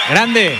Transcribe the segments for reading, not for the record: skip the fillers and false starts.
Grande.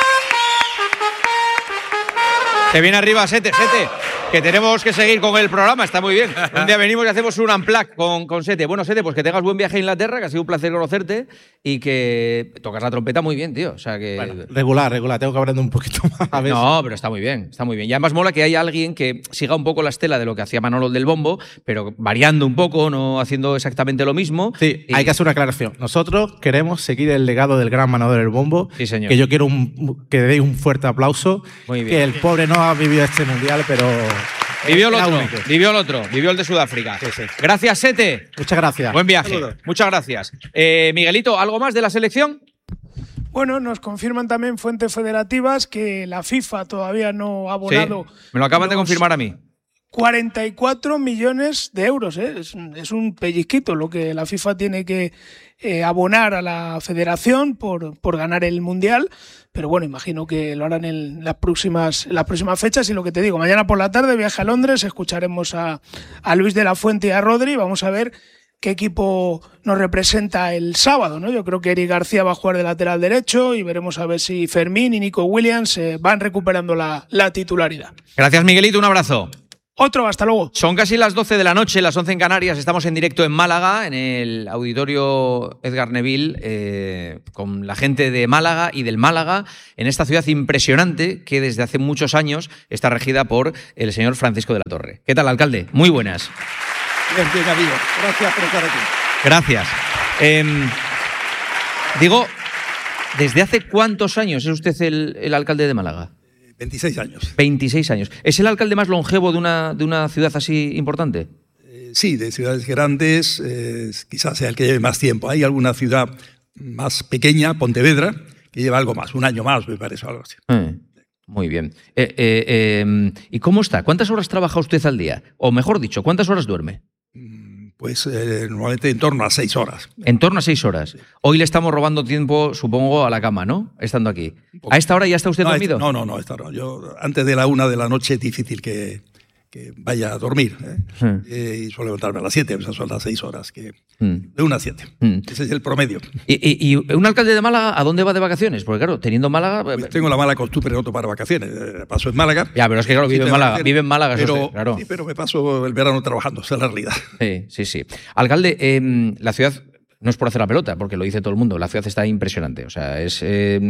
Se viene arriba, Sete, que tenemos que seguir con el programa, está muy bien. Un día venimos y hacemos un unplug con Sete. Bueno, Sete, pues que tengas buen viaje a Inglaterra, que ha sido un placer conocerte y que tocas la trompeta muy bien, tío. O sea que… Bueno, regular, tengo que aprender un poquito más a veces. No, pero está muy bien, está muy bien. Y además mola que haya alguien que siga un poco la estela de lo que hacía Manolo del bombo, pero variando un poco, no haciendo exactamente lo mismo. Sí, hay que hacer una aclaración. Nosotros queremos seguir el legado del gran Manolo del bombo. Sí, señor. Que yo quiero que deis un fuerte aplauso. Muy bien. Que el pobre no ha vivido este mundial, pero… Vivió el otro, vivió el de Sudáfrica. Sí, sí. Gracias, Sete. Muchas gracias. Buen viaje. Saludos. Muchas gracias. Miguelito, ¿algo más de la selección? Bueno, nos confirman también fuentes federativas que la FIFA todavía no ha abonado. Sí, me lo acaban de confirmar a mí. 44 millones de euros, ¿eh? Es un pellizquito lo que la FIFA tiene que abonar a la federación por ganar el Mundial. Pero bueno, imagino que lo harán en las próximas fechas. Y lo que te digo, mañana por la tarde viaje a Londres, escucharemos a Luis de la Fuente y a Rodri. Vamos a ver qué equipo nos representa el sábado, ¿no? Yo creo que Eric García va a jugar de lateral derecho y veremos a ver si Fermín y Nico Williams van recuperando la titularidad. Gracias, Miguelito, un abrazo. Otro, hasta luego. Son casi las 12 de la noche, las 11 en Canarias. Estamos en directo en Málaga, en el auditorio Edgar Neville, con la gente de Málaga y del Málaga, en esta ciudad impresionante que desde hace muchos años está regida por el señor Francisco de la Torre. ¿Qué tal, alcalde? Muy buenas. Bien, amigo. Gracias por estar aquí. Gracias. Digo, ¿desde hace cuántos años es usted el alcalde de Málaga? 26 años. 26 años. ¿Es el alcalde más longevo de una ciudad así importante? Sí, de ciudades grandes, quizás sea el que lleve más tiempo. Hay alguna ciudad más pequeña, Pontevedra, que lleva algo más, un año más, me parece, algo así. Muy bien. ¿Y cómo está? ¿Cuántas horas trabaja usted al día? O mejor dicho, ¿cuántas horas duerme? Pues normalmente en torno a 6 horas. En torno a 6 horas. Hoy le estamos robando tiempo, supongo, a la cama, ¿no? Estando aquí. ¿A esta hora ya está usted dormido? No, a esta hora. Yo, antes de la 1 de la noche es difícil que vaya a dormir. Y suelo levantarme a las 7, esas son las 6 horas. De 1 a 7. Ese es el promedio. ¿Y un alcalde de Málaga a dónde va de vacaciones? Porque claro, teniendo Málaga… Pues tengo la mala costumbre de no tomar vacaciones. Paso en Málaga. Ya, pero es que claro, vive en Málaga. Pero, eso claro. Sí, pero me paso el verano trabajando, esa es la realidad. Sí. Alcalde, la ciudad, no es por hacer la pelota, porque lo dice todo el mundo, la ciudad está impresionante. O sea, es…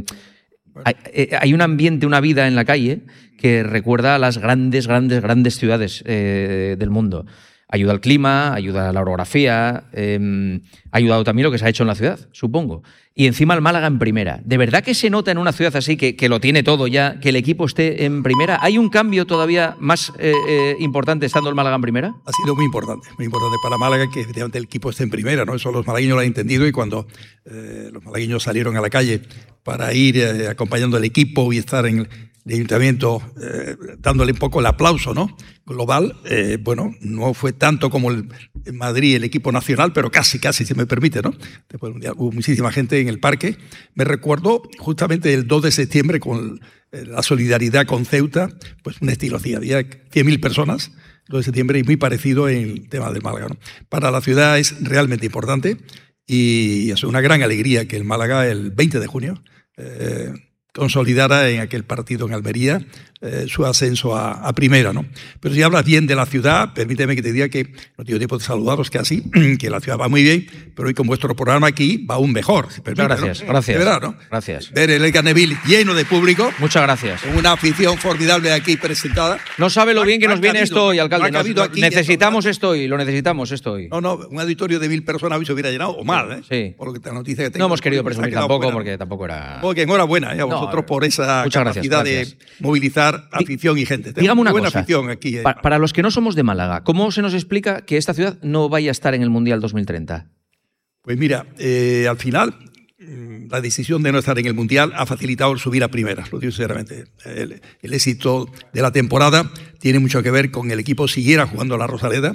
Hay un ambiente, una vida en la calle que recuerda a las grandes ciudades del mundo. Ayuda al clima, ayuda a la orografía, ha ayudado también lo que se ha hecho en la ciudad, supongo. Y encima el Málaga en primera. ¿De verdad que se nota en una ciudad así, que lo tiene todo ya, que el equipo esté en primera? ¿Hay un cambio todavía más importante estando el Málaga en primera? Ha sido muy importante para Málaga que efectivamente el equipo esté en primera, ¿no? Eso los malagueños lo han entendido y cuando los malagueños salieron a la calle para ir acompañando al equipo y estar en el ayuntamiento dándole un poco el aplauso, ¿no? Global, bueno, no fue tanto como en Madrid el equipo nacional, pero casi, si me permite, ¿no? Después hubo muchísima gente en el parque. Me recuerdo justamente el 2 de septiembre con la solidaridad con Ceuta, pues un estilo así, había 100.000 personas, 2 de septiembre, y muy parecido en el tema del Málaga, ¿no? Para la ciudad es realmente importante y es una gran alegría que el Málaga el 20 de junio consolidara en aquel partido en Almería su ascenso a primera, ¿no? Pero si hablas bien de la ciudad, permíteme que te diga que no tengo tiempo de saludaros casi, que la ciudad va muy bien, pero hoy con vuestro programa aquí va aún mejor. Si permite, gracias, ¿no? gracias. De verdad, ¿no? Gracias. Ver el Edgar Neville lleno de público. Muchas gracias. Con una afición formidable aquí presentada. No sabe lo bien que nos viene esto hoy, alcalde. Necesitamos esto hoy, lo necesitamos esto hoy. No, un auditorio de 1.000 personas hoy se hubiera llenado, o más, ¿eh? Sí. Por lo que la noticia que tengo. No hemos querido presumir tampoco, fuera. porque tampoco era… Porque enhorabuena a vosotros por esa capacidad de movilizar afición y gente. Dígame una buena cosa, afición aquí. Para los que no somos de Málaga, ¿cómo se nos explica que esta ciudad no vaya a estar en el Mundial 2030? Pues mira, al final la decisión de no estar en el Mundial ha facilitado el subir a primera, lo digo sinceramente. El éxito de la temporada tiene mucho que ver con el equipo siguiera jugando a la Rosaleda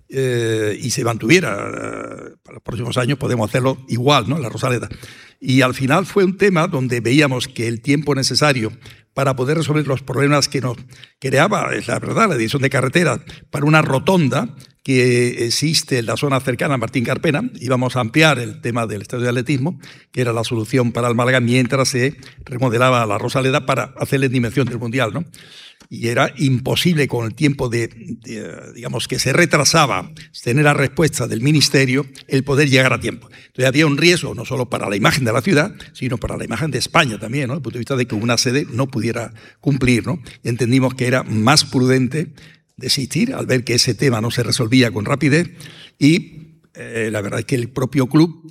y se mantuviera. Para los próximos años podemos hacerlo igual, ¿no? En la Rosaleda. Y al final fue un tema donde veíamos que el tiempo necesario para poder resolver los problemas que nos creaba, es la verdad, la división de carreteras para una rotonda que existe en la zona cercana a Martín Carpena. Íbamos a ampliar el tema del estadio de atletismo, que era la solución para el Málaga, mientras se remodelaba la Rosaleda para hacerle dimensión del Mundial, ¿no? Y era imposible con el tiempo digamos, que se retrasaba tener la respuesta del Ministerio, el poder llegar a tiempo. Entonces había un riesgo no solo para la imagen de la ciudad, sino para la imagen de España también, ¿no? Desde el punto de vista de que una sede no pudiera cumplir, ¿no? Y entendimos que era más prudente desistir al ver que ese tema no se resolvía con rapidez y la verdad es que el propio club,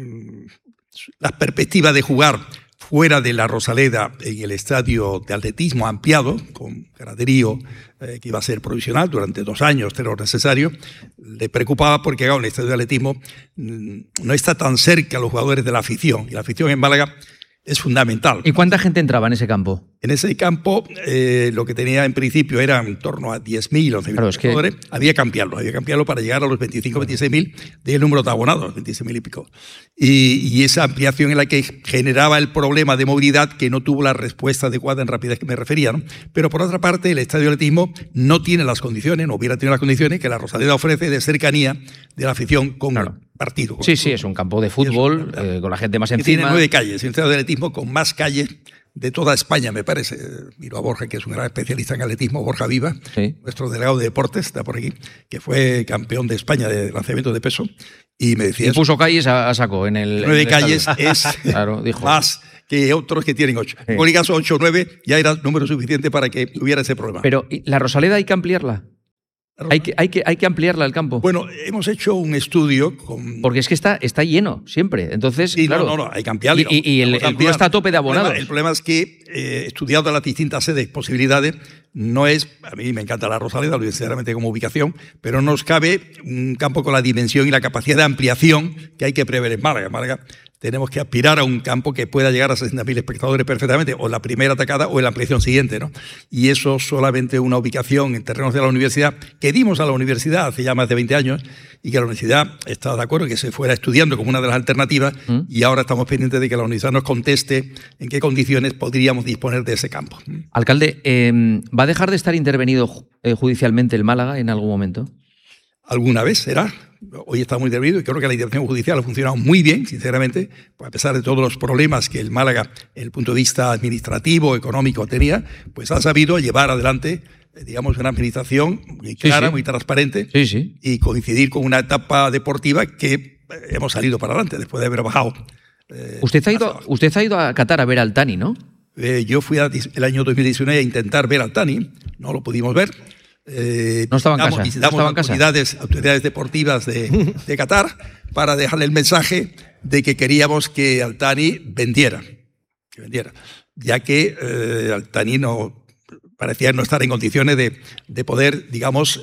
las perspectivas de jugar fuera de la Rosaleda en el estadio de atletismo ampliado, con graderío que iba a ser provisional durante 2 años, de lo necesario, le preocupaba porque el estadio de atletismo no está tan cerca a los jugadores de la afición, y la afición en Málaga es fundamental. ¿Y cuánta gente entraba en ese campo? En ese campo lo que tenía en principio era en torno a 10.000, 11.000 jugadores. Había que ampliarlo para llegar a los 25, 26.000 del número de abonados, 26.000 y pico. Y esa ampliación en la que generaba el problema de movilidad que no tuvo la respuesta adecuada en rapidez que me refería, ¿no? Pero por otra parte, el estadio de atletismo no tiene las condiciones, no hubiera tenido las condiciones que la Rosaleda ofrece de cercanía de la afición con el partido. Sí, es un campo de fútbol con la gente más encima. Tiene 9 calles, un estadio de atletismo con más calles de toda España, me parece. Miro a Borja, que es un gran especialista en atletismo, Borja Viva, nuestro delegado de deportes, está por aquí, que fue campeón de España de lanzamiento de peso, y me decía... Y puso calles a saco en el... 9 calles es claro, dijo, más que otros que tienen 8. En cualquier caso, 8 o 9 ya era número suficiente para que hubiera ese problema. Pero ¿la Rosaleda hay que ampliarla? Hay que ampliarla el campo. Bueno, hemos hecho un estudio con... Porque es que está lleno siempre. Entonces, sí, claro, no, hay que ampliarlo. Y el club está a tope de abonados. El problema es que, estudiando las distintas sedes, posibilidades, no es... A mí me encanta la Rosaleda, lo digo sinceramente como ubicación, pero nos cabe un campo con la dimensión y la capacidad de ampliación que hay que prever en Málaga. Málaga tenemos que aspirar a un campo que pueda llegar a 60.000 espectadores perfectamente, o en la primera atacada o en la ampliación siguiente, ¿no? Y eso solamente una ubicación en terrenos de la universidad, que dimos a la universidad hace ya más de 20 años, y que la universidad estaba de acuerdo que se fuera estudiando como una de las alternativas, y ahora estamos pendientes de que la universidad nos conteste en qué condiciones podríamos disponer de ese campo. Alcalde, ¿va a dejar de estar intervenido judicialmente el Málaga en algún momento? Alguna vez será. Hoy está muy intervenido y creo que la intervención judicial ha funcionado muy bien, sinceramente, pues a pesar de todos los problemas que el Málaga, desde el punto de vista administrativo, económico, tenía, pues ha sabido llevar adelante, digamos, una administración muy clara, muy transparente, y coincidir con una etapa deportiva que hemos salido para adelante después de haber bajado. Usted ha ido a Qatar a ver al Thani, ¿no? Yo fui el año 2019 a intentar ver al Thani, no lo pudimos ver. No estaba en casa. Visitamos autoridades deportivas de Qatar para dejarle el mensaje de que queríamos que Al Thani vendiera, ya que Al Thani parecía no estar en condiciones de poder, digamos,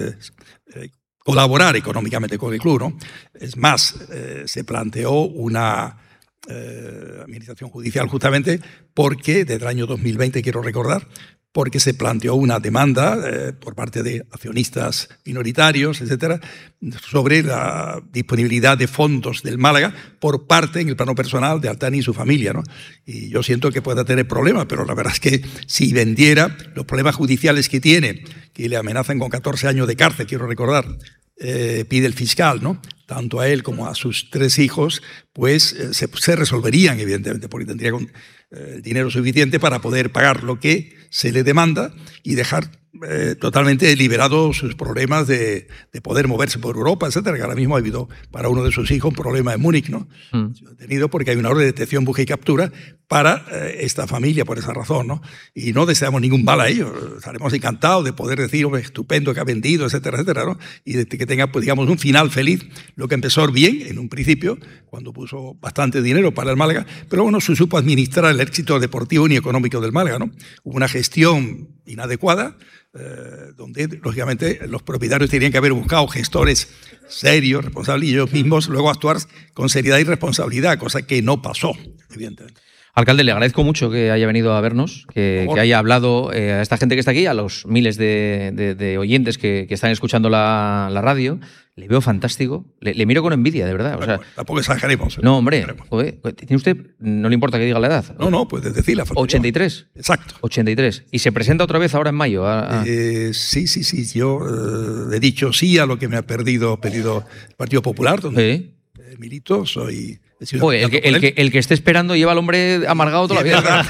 colaborar económicamente con el club, ¿no? Es más, se planteó una administración judicial justamente porque desde el año 2020, quiero recordar, porque se planteó una demanda por parte de accionistas minoritarios, etcétera, sobre la disponibilidad de fondos del Málaga por parte, en el plano personal, de Al Thani y su familia, ¿no? Y yo siento que pueda tener problemas, pero la verdad es que si vendiera, los problemas judiciales que tiene, que le amenazan con 14 años de cárcel, quiero recordar, pide el fiscal, ¿no? Tanto a él como a sus 3 hijos, pues se resolverían, evidentemente, porque tendría el dinero suficiente para poder pagar lo que se le demanda y dejar totalmente liberados sus problemas de poder moverse por Europa, etcétera, que ahora mismo ha habido para uno de sus hijos un problema en Múnich, ¿no? Detenido porque hay una orden de detención, búsqueda y captura para esta familia por esa razón, ¿no? Y no deseamos ningún mal a ellos. Estaremos encantados de poder decir, hombre, estupendo que ha vendido, etcétera, etcétera, ¿no? Y de que tenga, pues, digamos, un final feliz, lo que empezó bien en un principio, cuando puso bastante dinero para el Málaga, pero bueno, se supo administrar el éxito deportivo y económico del Málaga, ¿no? Hubo una gestión inadecuada, donde, lógicamente, los propietarios tenían que haber buscado gestores serios, responsables, y ellos mismos luego actuar con seriedad y responsabilidad, cosa que no pasó, evidentemente. Alcalde, le agradezco mucho que haya venido a vernos, que haya hablado a esta gente que está aquí, a los miles de oyentes que están escuchando la radio. Le veo fantástico. Le miro con envidia, de verdad. O sea, tampoco exageremos. No, hombre. Joder, ¿tiene usted? ¿No le importa que diga la edad? No, puedes decirla. 83. Exacto. 83. ¿Y se presenta otra vez ahora en mayo? Sí. Yo he dicho sí a lo que me ha pedido el Partido Popular, donde milito, soy... Joder, el que esté esperando lleva al hombre amargado toda la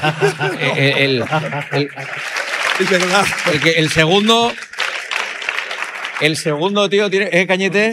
vida. Es verdad. El segundo, tío, tiene Cañete.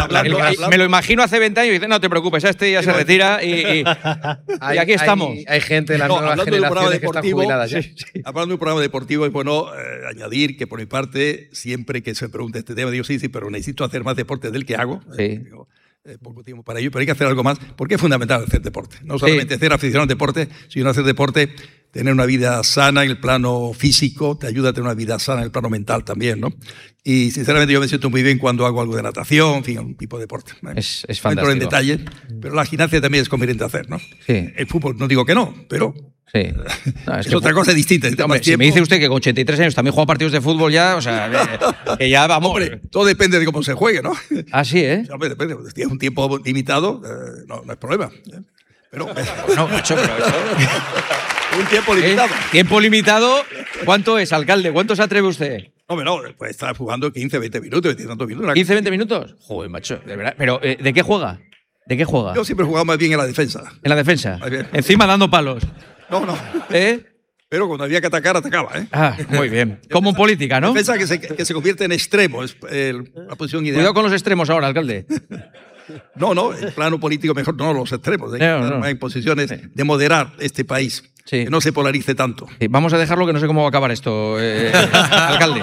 Me lo imagino hace 20 años y dice, no te preocupes, este ya se retira y aquí estamos. Hay gente de las nuevas generaciones que están jubiladas ya. Hablando de un programa deportivo, es bueno añadir que por mi parte, siempre que se pregunte este tema, digo sí, pero necesito hacer más deporte del que hago. Digo, poco tiempo para ello, pero hay que hacer algo más, porque es fundamental hacer deporte. No solamente ser aficionado al deporte, sino hacer deporte, tener una vida sana en el plano físico, te ayuda a tener una vida sana en el plano mental también, ¿no? Y sinceramente yo me siento muy bien cuando hago algo de natación, en fin, un tipo de deporte. Es fantástico. No entro en detalle, pero la gimnasia también es conveniente hacer, ¿no? Sí. El fútbol no digo que no, pero... Sí. No, es otra cosa distinta. Hombre, si me dice usted que con 83 años también juega partidos de fútbol ya, o sea, que ya vamos. Hombre, todo depende de cómo se juegue, ¿no? Ah, sí, ¿eh? Hombre, depende. Si tienes un tiempo limitado, no es problema. Pero, no, macho, pero eso... Un tiempo limitado. ¿Tiempo limitado? ¿Cuánto es, alcalde? ¿Cuánto se atreve usted? No, puede estar jugando 15, 20 minutos, 20 tantos minutos. ¿15, 20 minutos? Joder, macho, de verdad. Pero, ¿de qué juega? ¿De qué juega? Yo siempre he jugado más bien en la defensa. ¿En la defensa? Encima dando palos. No. Pero cuando había que atacar, atacaba, ¿eh? Ah, muy bien. Como en política, ¿no? Defensa que se convierte en extremo, es la posición ideal. Cuidado con los extremos ahora, alcalde. No, en plano político mejor no los extremos. Hay posiciones de moderar este país. Sí. Que no se polarice tanto. Vamos a dejarlo, que no sé cómo va a acabar esto, alcalde.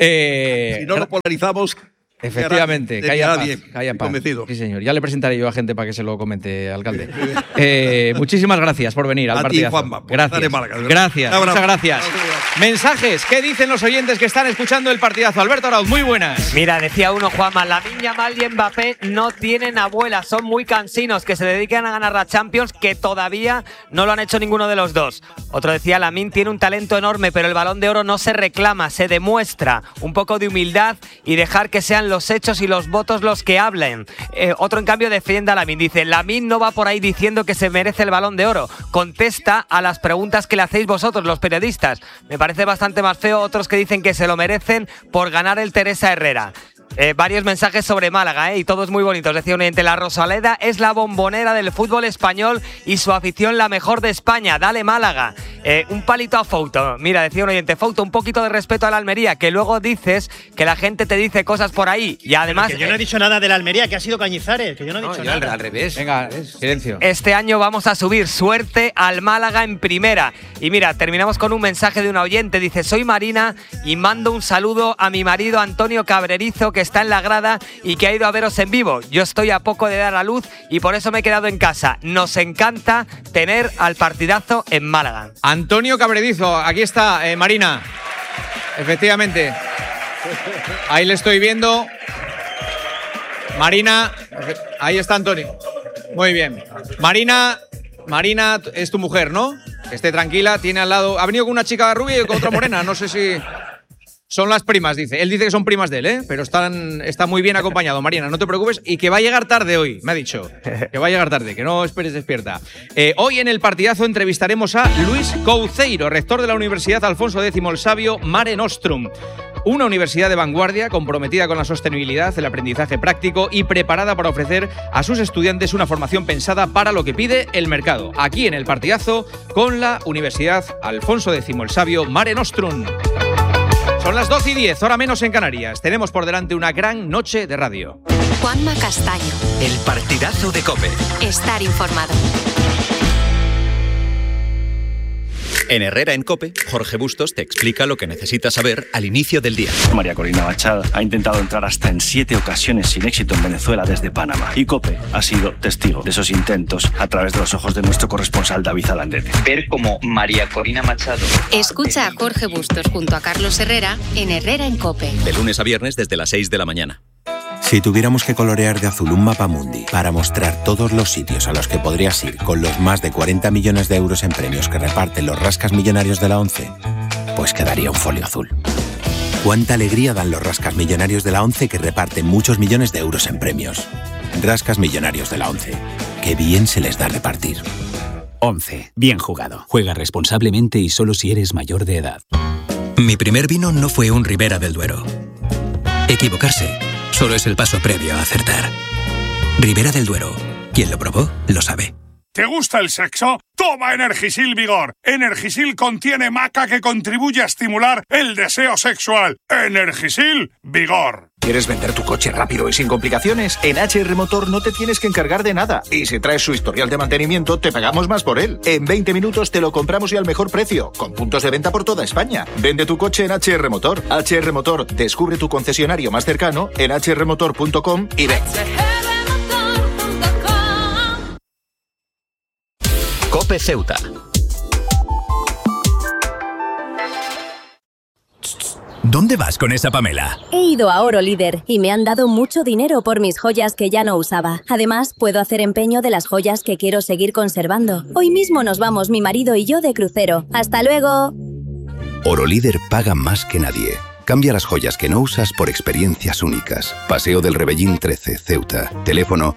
Si no lo polarizamos... Efectivamente, que haya paz. Convencido. Sí, señor. Ya le presentaré yo a gente para que se lo comente, alcalde. Muchísimas gracias por venir al partidazo. Juanma, gracias. Muchas gracias. Mensajes. ¿Qué dicen los oyentes que están escuchando el partidazo? Alberto Arauz, muy buenas. Mira, decía uno, Juanma, Lamine Yamal y Mbappé no tienen abuela, son muy cansinos, que se dedican a ganar la Champions, que todavía no lo han hecho ninguno de los dos. Otro decía, Lamine tiene un talento enorme, pero el Balón de Oro no se reclama, se demuestra. Un poco de humildad y dejar que sean los hechos y los votos los que hablen. Otro, en cambio, defiende a Lamine. Dice, Lamine no va por ahí diciendo que se merece el Balón de Oro. Contesta a las preguntas que le hacéis vosotros, los periodistas. Me parece bastante más feo. Otros que dicen que se lo merecen por ganar el Teresa Herrera. Varios mensajes sobre Málaga, y todos muy bonitos. Decía un oyente, la Rosaleda es la bombonera del fútbol español y su afición la mejor de España. Dale Málaga. Un palito a Fouto. Mira, decía un oyente, Fouto, un poquito de respeto a la Almería, que luego dices que la gente te dice cosas por ahí. Y además... Que yo no he dicho nada de la Almería, que ha sido Cañizares, que yo no he dicho nada. Al revés. Venga, silencio. Este año vamos a subir. Suerte al Málaga en primera. Y mira, terminamos con un mensaje de una oyente. Dice, soy Marina y mando un saludo a mi marido Antonio Cabrerizo, que está en la grada y que ha ido a veros en vivo. Yo estoy a poco de dar a luz y por eso me he quedado en casa. Nos encanta tener al partidazo en Málaga. Antonio Cabrerizo, aquí está, Marina. Efectivamente. Ahí le estoy viendo. Marina, ahí está Antonio. Muy bien. Marina es tu mujer, ¿no? Que esté tranquila, tiene al lado... Ha venido con una chica rubia y con otra morena, no sé si... Son las primas, dice. Él dice que son primas de él, pero está muy bien acompañado. Marina, no te preocupes, y que va a llegar tarde hoy, me ha dicho. Que va a llegar tarde, que no esperes despierta. Hoy en el partidazo entrevistaremos a Luis Couceiro, rector de la Universidad Alfonso X el Sabio Mare Nostrum. Una universidad de vanguardia comprometida con la sostenibilidad, el aprendizaje práctico y preparada para ofrecer a sus estudiantes una formación pensada para lo que pide el mercado. Aquí en el partidazo con la Universidad Alfonso X el Sabio Mare Nostrum. Son las 12:10, hora menos en Canarias. Tenemos por delante una gran noche de radio. Juanma Castaño. El partidazo de COPE. Estar informado. En Herrera en COPE, Jorge Bustos te explica lo que necesitas saber al inicio del día. María Corina Machado ha intentado entrar hasta en 7 ocasiones sin éxito en Venezuela desde Panamá. Y COPE ha sido testigo de esos intentos a través de los ojos de nuestro corresponsal David Alandete. Ver cómo María Corina Machado... Escucha a Jorge Bustos junto a Carlos Herrera en Herrera en COPE. De lunes a viernes desde las 6 de la mañana. Si tuviéramos que colorear de azul un mapamundi para mostrar todos los sitios a los que podrías ir con los más de 40 millones de euros en premios que reparten los rascas millonarios de la ONCE, pues quedaría un folio azul. Cuánta alegría dan los rascas millonarios de la ONCE que reparten muchos millones de euros en premios. Rascas millonarios de la ONCE. Qué bien se les da repartir. 11. Bien jugado. Juega responsablemente y solo si eres mayor de edad. Mi primer vino no fue un Ribera del Duero. Equivocarse solo es el paso previo a acertar. Ribera del Duero. Quien lo probó, lo sabe. ¿Te gusta el sexo? Toma Energisil Vigor. Energisil contiene maca que contribuye a estimular el deseo sexual. Energisil Vigor. ¿Quieres vender tu coche rápido y sin complicaciones? En HR Motor no te tienes que encargar de nada. Y si traes su historial de mantenimiento, te pagamos más por él. En 20 minutos te lo compramos y al mejor precio, con puntos de venta por toda España. Vende tu coche en HR Motor. HR Motor, descubre tu concesionario más cercano en hrmotor.com y ven. COPE Ceuta. ¿Dónde vas con esa Pamela? He ido a Oro Líder y me han dado mucho dinero por mis joyas que ya no usaba. Además, puedo hacer empeño de las joyas que quiero seguir conservando. Hoy mismo nos vamos mi marido y yo de crucero. ¡Hasta luego! Oro Líder paga más que nadie. Cambia las joyas que no usas por experiencias únicas. Paseo del Rebellín 13, Ceuta. Teléfono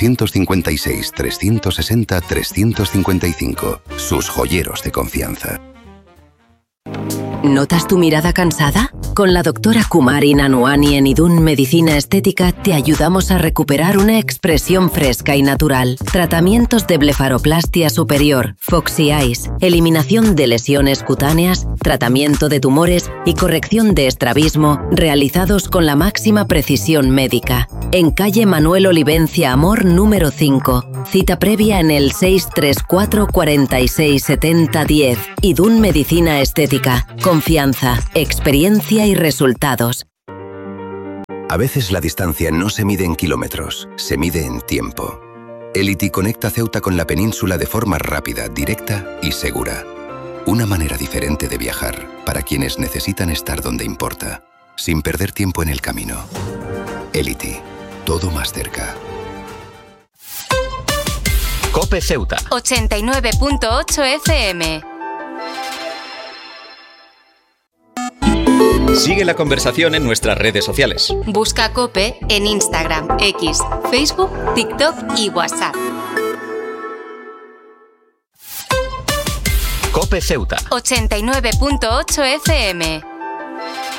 856-360-355. Sus joyeros de confianza. ¿Notas tu mirada cansada? Con la doctora Kumari Nanuani en Idun Medicina Estética te ayudamos a recuperar una expresión fresca y natural. Tratamientos de blefaroplastia superior, Foxy Eyes, eliminación de lesiones cutáneas, tratamiento de tumores y corrección de estrabismo realizados con la máxima precisión médica. En calle Manuel Olivencia Amor número 5. Cita previa en el 634 46 70 10. Idun Medicina Estética. Confianza, experiencia y resultados. A veces la distancia no se mide en kilómetros, se mide en tiempo. Elity conecta Ceuta con la península de forma rápida, directa y segura. Una manera diferente de viajar para quienes necesitan estar donde importa, sin perder tiempo en el camino. Elity, todo más cerca. COPE Ceuta. 89.8 FM. Sigue la conversación en nuestras redes sociales. Busca COPE en Instagram, X, Facebook, TikTok y WhatsApp. COPE Ceuta. 89.8 FM.